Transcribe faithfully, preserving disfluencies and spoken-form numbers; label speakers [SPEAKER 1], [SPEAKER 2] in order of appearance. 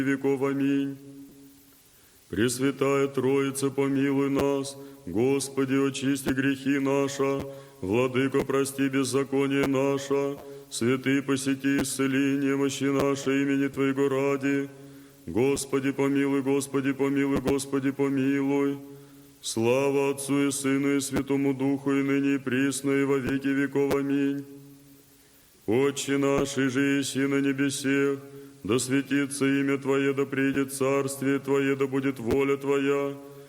[SPEAKER 1] веков. Аминь. Пресвятая Троица, помилуй нас. Господи, очисти грехи наши. Владыко, прости беззаконие наше. Святый, посети, исцели немощи наши имени Твоего ради. Господи, помилуй, Господи, помилуй, Господи, помилуй. Слава Отцу и Сыну и Святому Духу, и ныне и присно, и во веки веков. Аминь. Отче наш, и же еси на небесех, да светится имя Твое, да придет царствие Твое, да будет воля Твоя,